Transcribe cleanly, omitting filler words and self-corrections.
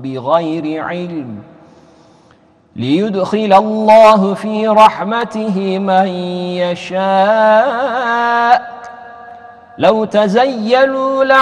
بغير علم ليدخل الله في رحمته من يشاء. لو تزيلوا